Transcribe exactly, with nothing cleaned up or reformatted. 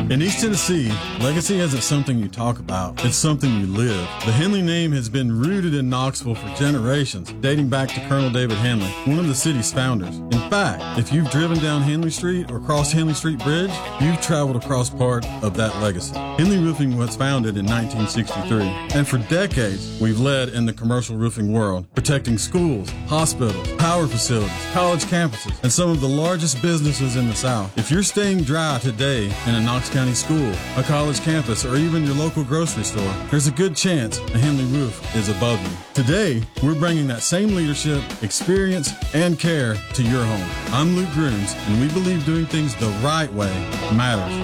In East Tennessee, legacy isn't something you talk about, it's something you live. The Henley name has been rooted in Knoxville for generations, dating back to Colonel David Henley, one of the city's founders. In fact, if you've driven down Henley Street or crossed Henley Street Bridge, you've traveled across part of that legacy. Henley Roofing was founded in nineteen sixty-three, and for decades, we've led in the commercial roofing world, protecting schools, hospitals, power facilities, college campuses, and some of the largest businesses in the South. If you're staying dry today in a Knox County school, a college campus, or even your local grocery store, there's a good chance a Henley roof is above you. Today, we're bringing that same leadership, experience, and care to your home. I'm Luke Grooms, and we believe doing things the right way matters.